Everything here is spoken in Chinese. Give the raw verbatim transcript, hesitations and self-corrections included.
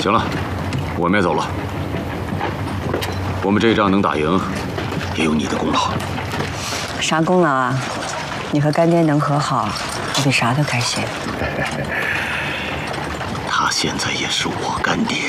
行了，我们也走了。我们这一仗能打赢，也有你的功劳。 啥功劳啊？你和干爹能和好，我比啥都开心。 他现在也是我干爹。